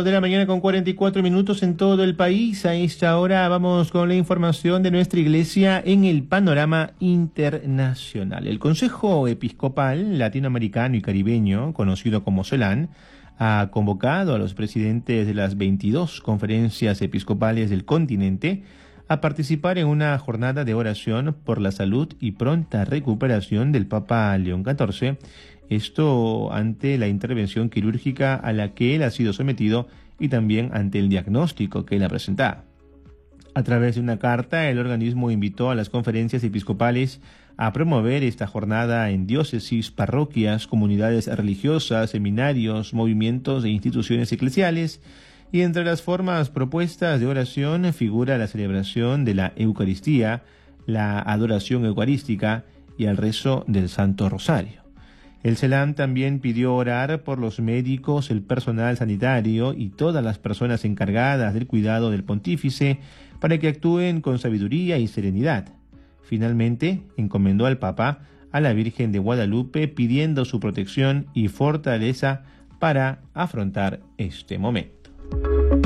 8 de la mañana con 44 minutos en todo el país. A esta hora vamos con la información de nuestra iglesia en el panorama internacional. El Consejo Episcopal Latinoamericano y Caribeño, conocido como CELAN, ha convocado a los presidentes de las 22 conferencias episcopales del continente a participar en una jornada de oración por la salud y pronta recuperación del Papa León XIV, esto ante la intervención quirúrgica a la que él ha sido sometido y también ante el diagnóstico que él ha presentado. A través de una carta, el organismo invitó a las conferencias episcopales a promover esta jornada en diócesis, parroquias, comunidades religiosas, seminarios, movimientos e instituciones eclesiales, y entre las formas propuestas de oración figura la celebración de la Eucaristía, la adoración eucarística y el rezo del Santo Rosario. El CELAN también pidió orar por los médicos, el personal sanitario y todas las personas encargadas del cuidado del pontífice para que actúen con sabiduría y serenidad. Finalmente, encomendó al Papa a la Virgen de Guadalupe pidiendo su protección y fortaleza para afrontar este momento.